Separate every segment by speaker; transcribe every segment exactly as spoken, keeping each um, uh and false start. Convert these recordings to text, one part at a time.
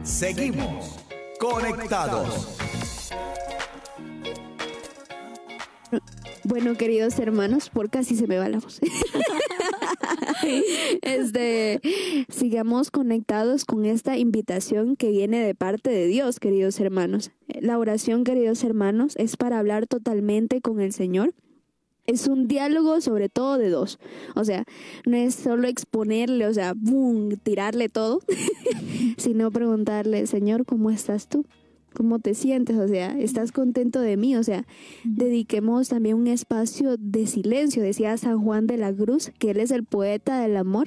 Speaker 1: Seguimos conectados.
Speaker 2: Bueno, queridos hermanos, por casi se me va la voz. Este, sigamos conectados con esta invitación que viene de parte de Dios, queridos hermanos. La oración, queridos hermanos, es para hablar totalmente con el Señor. Es un diálogo sobre todo de dos. O sea, no es solo exponerle, o sea, boom, tirarle todo, sino preguntarle, Señor, ¿cómo estás tú? ¿Cómo te sientes? O sea, ¿estás contento de mí? O sea, dediquemos también un espacio de silencio. Decía San Juan de la Cruz que él es el poeta del amor,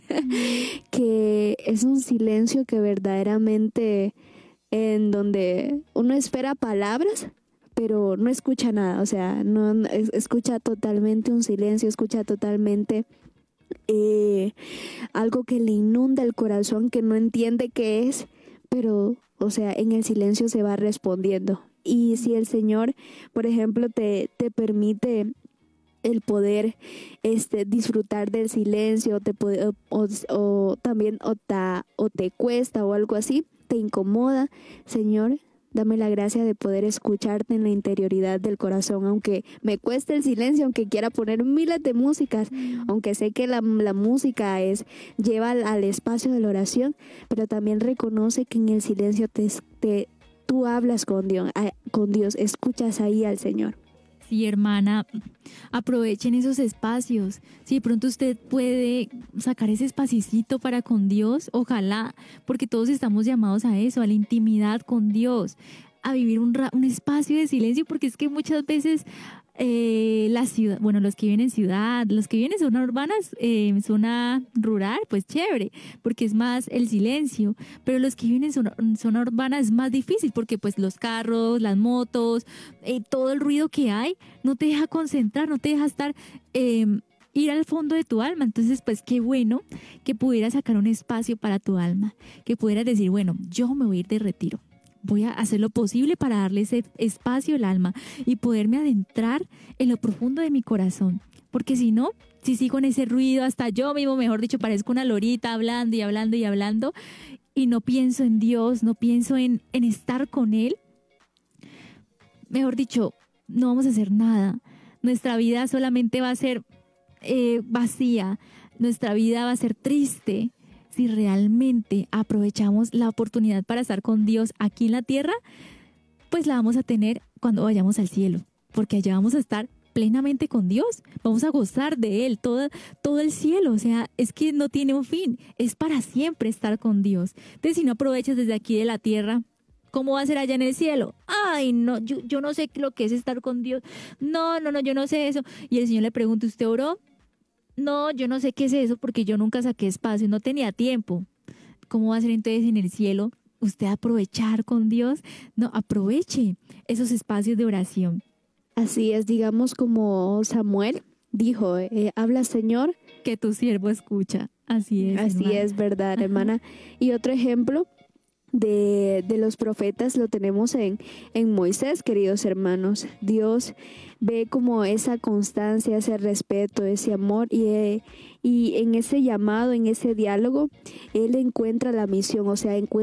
Speaker 2: que es un silencio que verdaderamente en donde uno espera palabras, pero no escucha nada. O sea, no es, escucha totalmente un silencio, escucha totalmente eh, algo que le inunda el corazón, que no entiende qué es, pero, o sea, en el silencio se va respondiendo. Y si el Señor, por ejemplo, te, te permite el poder este, disfrutar del silencio, te puede, o, o, o también o, ta, o te cuesta o algo así, te incomoda, Señor, dame la gracia de poder escucharte en la interioridad del corazón, aunque me cueste el silencio, aunque quiera poner miles de músicas, mm. aunque sé que la, la música es lleva al, al espacio de la oración, pero también reconoce que en el silencio te, te, tú hablas con Dios, con Dios, escuchas ahí al Señor.
Speaker 3: Sí, hermana, aprovechen esos espacios. Si de pronto usted puede sacar ese espacito para con Dios, ojalá, porque todos estamos llamados a eso, a la intimidad con Dios, a vivir un, ra- un espacio de silencio, porque es que muchas veces eh, la ciudad, bueno, los que viven en ciudad, los que viven en zona urbanas, eh, en zona rural, pues chévere, porque es más el silencio, pero los que viven en zona, en zona urbana es más difícil, porque pues los carros, las motos, eh, todo el ruido que hay, no te deja concentrar, no te deja estar, eh, ir al fondo de tu alma. Entonces, pues qué bueno que pudieras sacar un espacio para tu alma, que pudieras decir, bueno, yo me voy a ir de retiro. Voy a hacer lo posible para darle ese espacio al alma y poderme adentrar en lo profundo de mi corazón. Porque si no, si sigo en ese ruido, hasta yo mismo, mejor dicho, parezco una lorita hablando y hablando y hablando, y no pienso en Dios, no pienso en, en estar con Él, mejor dicho, no vamos a hacer nada. Nuestra vida solamente va a ser eh, vacía, nuestra vida va a ser triste. Si realmente aprovechamos la oportunidad para estar con Dios aquí en la tierra, pues la vamos a tener cuando vayamos al cielo, porque allá vamos a estar plenamente con Dios, vamos a gozar de Él, todo, todo el cielo. O sea, es que no tiene un fin, es para siempre estar con Dios. Entonces, si no aprovechas desde aquí de la tierra, ¿cómo va a ser allá en el cielo? Ay, no, yo, yo no sé lo que es estar con Dios. No, no, no, yo no sé eso. Y el Señor le pregunta, ¿usted oró? No, yo no sé qué es eso porque yo nunca saqué espacio, no tenía tiempo. ¿Cómo va a ser entonces en el cielo usted aprovechar con Dios? No, aproveche esos espacios de oración.
Speaker 2: Así es, digamos como Samuel dijo, eh, habla Señor,
Speaker 3: que tu siervo escucha. Así es.
Speaker 2: Así
Speaker 3: hermana.
Speaker 2: es, verdad, hermana. Y otro ejemplo de, de los profetas lo tenemos en, en Moisés, queridos hermanos. Dios ve como esa constancia, ese respeto, ese amor, y, eh, y en ese llamado, en ese diálogo, Él encuentra la misión, o sea, encuentra